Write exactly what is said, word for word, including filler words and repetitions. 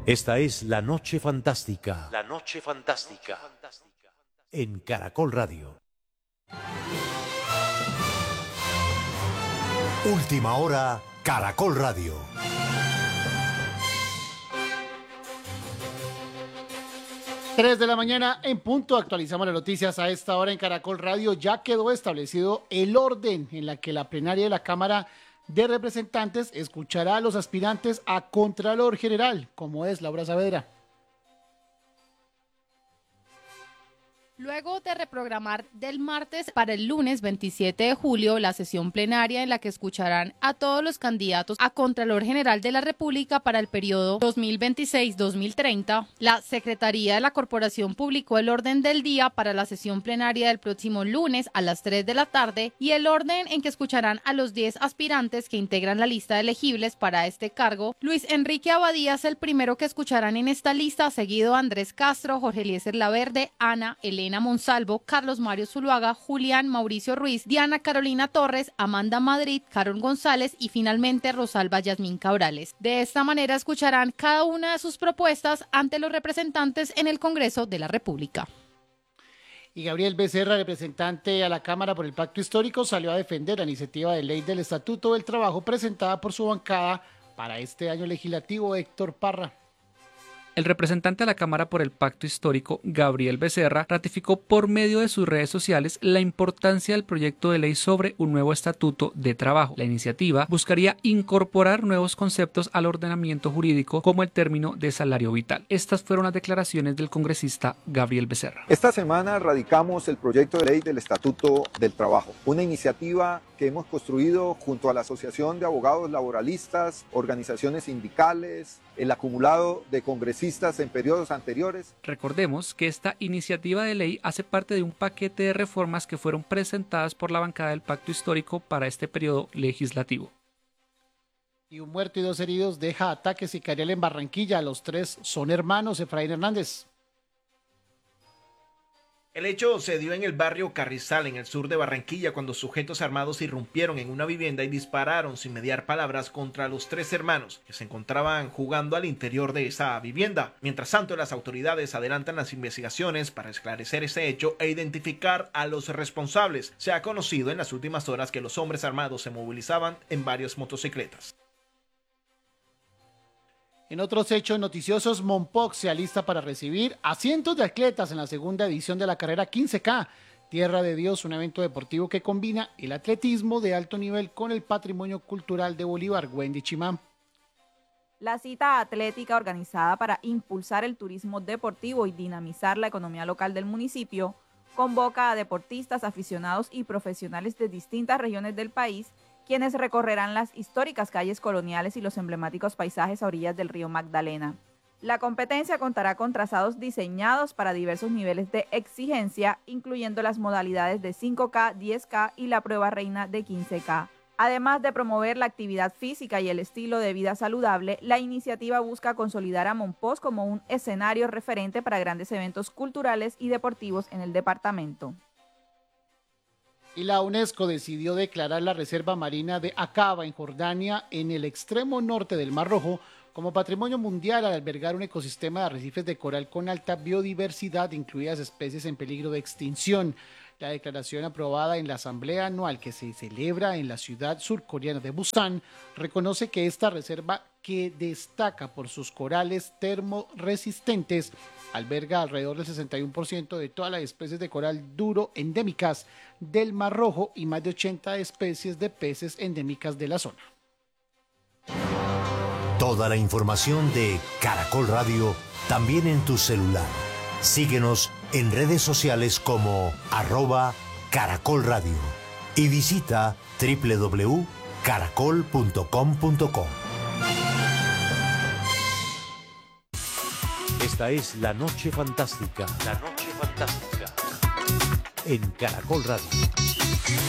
Esta es La Noche Fantástica. La Noche Fantástica. En Caracol Radio. Última hora, Caracol Radio. tres de la mañana en punto, actualizamos las noticias a esta hora en Caracol Radio. Ya quedó establecido el orden en la que la plenaria de la Cámara de Representantes escuchará a los aspirantes a Contralor General, como es Laura Saavedra. Luego de reprogramar del martes para el lunes veintisiete de julio la sesión plenaria en la que escucharán a todos los candidatos a Contralor General de la República para el periodo dos mil veintiséis a dos mil treinta, la Secretaría de la Corporación publicó el orden del día para la sesión plenaria del próximo lunes a las tres de la tarde y el orden en que escucharán a los diez aspirantes que integran la lista de elegibles para este cargo. Luis Enrique Abadía es el primero que escucharán en esta lista, seguido Andrés Castro, Jorge Eliezer Laverde, Ana Elena Elena Monsalvo, Carlos Mario Zuluaga, Julián Mauricio Ruiz, Diana Carolina Torres, Amanda Madrid, Carol González y finalmente Rosalba Yasmín Cabrales. De esta manera escucharán cada una de sus propuestas ante los representantes en el Congreso de la República. Y Gabriel Becerra, representante a la Cámara por el Pacto Histórico, salió a defender la iniciativa de ley del Estatuto del Trabajo presentada por su bancada para este año legislativo. Héctor Parra. El representante a la Cámara por el Pacto Histórico, Gabriel Becerra, ratificó por medio de sus redes sociales la importancia del proyecto de ley sobre un nuevo estatuto de trabajo. La iniciativa buscaría incorporar nuevos conceptos al ordenamiento jurídico, como el término de salario vital. Estas fueron las declaraciones del congresista Gabriel Becerra. Esta semana radicamos el proyecto de ley del Estatuto del Trabajo, una iniciativa que hemos construido junto a la Asociación de Abogados Laboralistas, organizaciones sindicales, el acumulado de congresistas en periodos anteriores. Recordemos que esta iniciativa de ley hace parte de un paquete de reformas que fueron presentadas por la bancada del Pacto Histórico para este periodo legislativo. Y un muerto y dos heridos deja ataque sicarial en Barranquilla. Los tres son hermanos. Efraín Hernández. El hecho se dio en el barrio Carrizal, en el sur de Barranquilla, cuando sujetos armados irrumpieron en una vivienda y dispararon sin mediar palabras contra los tres hermanos que se encontraban jugando al interior de esa vivienda. Mientras tanto, las autoridades adelantan las investigaciones para esclarecer ese hecho e identificar a los responsables. Se ha conocido en las últimas horas que los hombres armados se movilizaban en varias motocicletas. En otros hechos noticiosos, Mompox se alista para recibir a cientos de atletas en la segunda edición de la carrera quince K. Tierra de Dios, un evento deportivo que combina el atletismo de alto nivel con el patrimonio cultural de Bolívar. Wendy Chimán. La cita atlética, organizada para impulsar el turismo deportivo y dinamizar la economía local del municipio, convoca a deportistas, aficionados y profesionales de distintas regiones del país, quienes recorrerán las históricas calles coloniales y los emblemáticos paisajes a orillas del río Magdalena. La competencia contará con trazados diseñados para diversos niveles de exigencia, incluyendo las modalidades de cinco K, diez K y la prueba reina de quince K. Además de promover la actividad física y el estilo de vida saludable, la iniciativa busca consolidar a Mompox como un escenario referente para grandes eventos culturales y deportivos en el departamento. Y la UNESCO decidió declarar la Reserva Marina de Aqaba en Jordania, en el extremo norte del Mar Rojo, como patrimonio mundial al albergar un ecosistema de arrecifes de coral con alta biodiversidad, incluidas especies en peligro de extinción. La declaración aprobada en la asamblea anual que se celebra en la ciudad surcoreana de Busan reconoce que esta reserva, que destaca por sus corales termoresistentes, alberga alrededor del sesenta y uno por ciento de todas las especies de coral duro endémicas del Mar Rojo y más de ochenta especies de peces endémicas de la zona. Toda la información de Caracol Radio también en tu celular. Síguenos en redes sociales como arroba Caracol Radio y visita doble u doble u doble u punto caracol punto com punto co. Esta es La Noche Fantástica. La Noche Fantástica. En Caracol Radio.